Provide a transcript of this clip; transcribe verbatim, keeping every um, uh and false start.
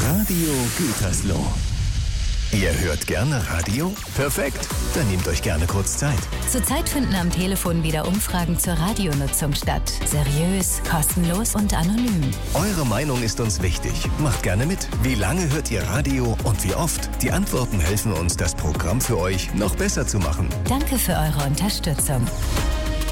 Radio Gütersloh. Ihr hört gerne Radio? Perfekt, dann nehmt euch gerne kurz Zeit. Zurzeit finden am Telefon wieder Umfragen zur Radionutzung statt. Seriös, kostenlos und anonym. Eure Meinung ist uns wichtig. Macht gerne mit. Wie lange hört ihr Radio und wie oft? Die Antworten helfen uns, das Programm für euch noch besser zu machen. Danke für eure Unterstützung.